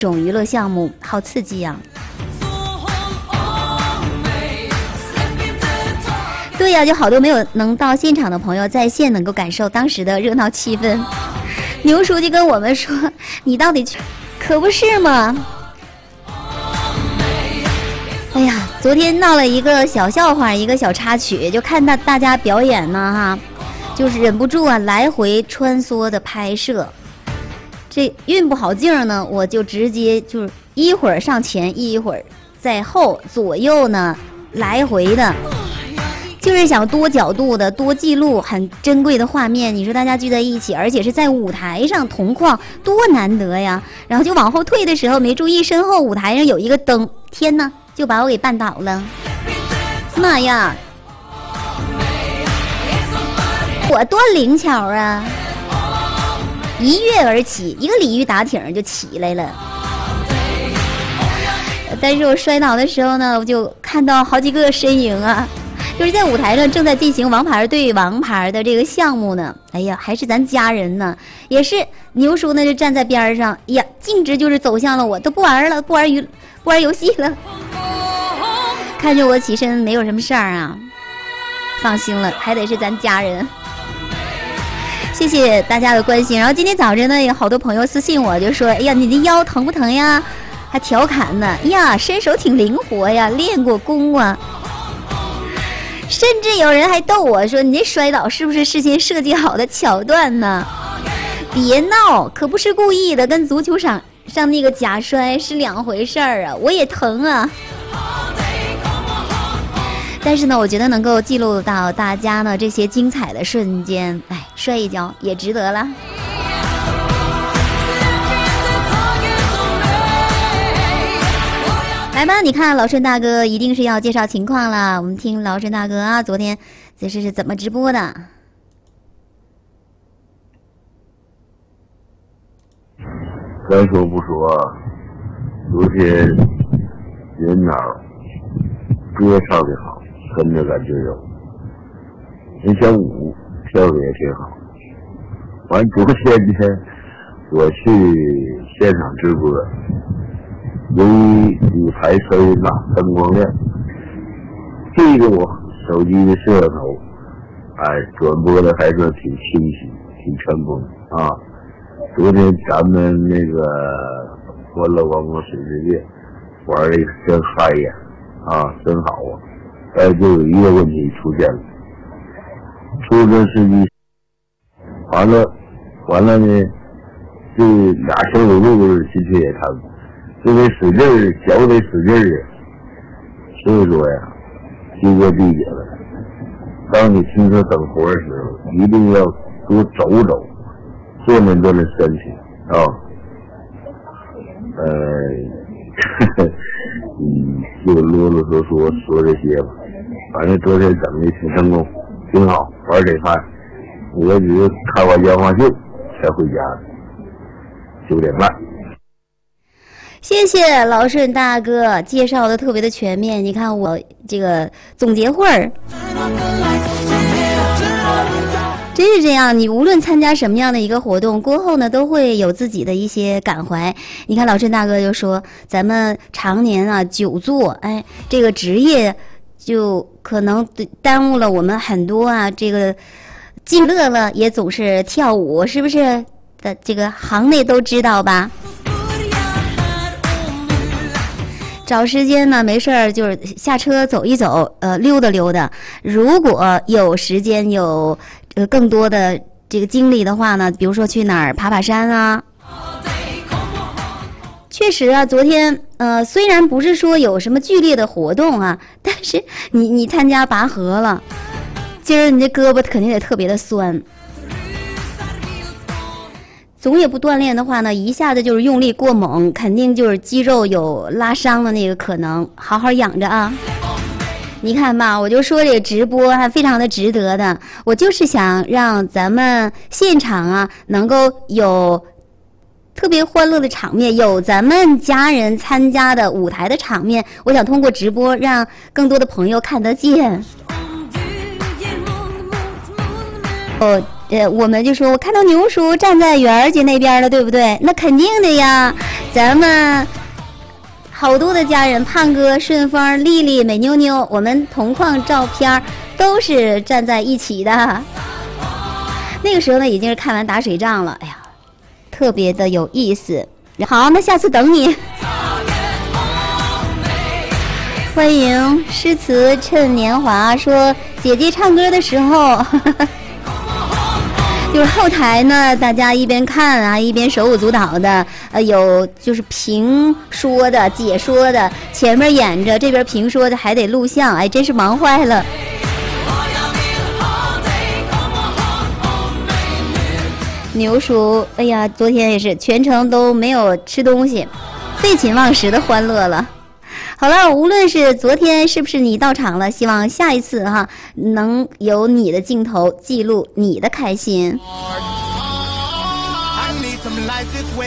种娱乐项目，好刺激呀！对呀，就好多没有能到现场的朋友在线能够感受当时的热闹气氛。牛书记跟我们说：“你到底去，可不是吗？”哎呀，昨天闹了一个小笑话，一个小插曲，就看到大家表演呢，哈，就是忍不住啊，来回穿梭的拍摄。这运不好劲儿呢，我就直接就是一会儿上前，一会儿在后，左右呢来回的，就是想多角度的多记录很珍贵的画面。你说大家聚在一起，而且是在舞台上同框，多难得呀！然后就往后退的时候没注意，身后舞台上有一个灯，天哪，就把我给绊倒了！妈呀，我多灵巧啊！一跃而起，一个鲤鱼打挺就起来了。但是我摔倒的时候呢，我就看到好几个身影啊，就是在舞台上正在进行王牌对王牌的这个项目呢。哎呀，还是咱家人呢，也是牛叔呢就站在边上，哎呀，径直就是走向了我，都不玩了，不玩游戏了。看着我起身没有什么事儿啊，放心了，还得是咱家人。谢谢大家的关心。然后今天早晨呢，有好多朋友私信我，就说：“哎呀，你的腰疼不疼呀？”还调侃呢：“呀，身手挺灵活呀，练过功啊。”甚至有人还逗我说：“你这摔倒是不是事先设计好的桥段呢？”别闹，可不是故意的，跟足球场上那个假摔是两回事儿啊！我也疼啊。但是呢，我觉得能够记录到大家呢这些精彩的瞬间，哎，摔一跤也值得了。来吧，你看老顺大哥一定是要介绍情况了，我们听老顺大哥啊，昨天这是怎么直播的？ 咱说不说，昨天人哪歌唱的好。跟着感觉有，人小舞跳的也挺好。完昨天呢，我去现场直播，由于舞台声音大，灯光亮，这个我手机的摄像头，哎，转播的还是挺清晰，挺成功啊。昨天咱们那个欢乐王国水之夜玩的真嗨呀，啊，真好啊。就有一个问题出现了，出租车司机完了呢，这俩小走路的的确也疼，就得使劲儿，脚得使劲儿，所以说呀，经过地铁了，当你停车等活的时候，一定要多走走，锻炼锻炼身体啊。就啰啰嗦嗦说这些吧，反正昨天整的挺成功，挺好，玩得嗨。我只是看完烟花秀才回家，9点半。 谢谢老顺大哥介绍的特别的全面，你看我这个总结会儿。真是这样，你无论参加什么样的一个活动过后呢，都会有自己的一些感怀。你看老陈大哥就说，咱们常年啊久坐，哎，这个职业就可能耽误了我们很多啊，这个既乐了也总是跳舞，是不是？的这个行内都知道吧？找时间呢，没事儿就是下车走一走，溜达溜达。如果有时间有更多的这个精力的话呢，比如说去哪儿爬爬山啊。确实啊，昨天虽然不是说有什么剧烈的活动啊，但是你参加拔河了，今儿你这胳膊肯定得特别的酸。总也不锻炼的话呢，一下子就是用力过猛，肯定就是肌肉有拉伤的那个可能，好好养着啊。你看吧，我就说这个直播还非常的值得的，我就是想让咱们现场啊能够有特别欢乐的场面，有咱们家人参加的舞台的场面，我想通过直播让更多的朋友看得见。 我们就说我看到牛叔站在媛儿姐那边了，对不对？那肯定的呀，咱们好多的家人，胖哥、顺风、丽丽、美妞妞，我们同框照片都是站在一起的。那个时候呢，已经是看完打水仗了，哎呀，特别的有意思。好，那下次等你。欢迎诗词趁年华说，姐姐唱歌的时候就是后台呢，大家一边看啊，一边手舞足蹈的，有就是评说的、解说的，前面演着，这边评说的，还得录像，哎，真是忙坏了。牛叔，哎呀，昨天也是全程都没有吃东西，废寝忘食的欢乐了。好了，无论是昨天是不是你到场了，希望下一次哈能有你的镜头记录你的开心。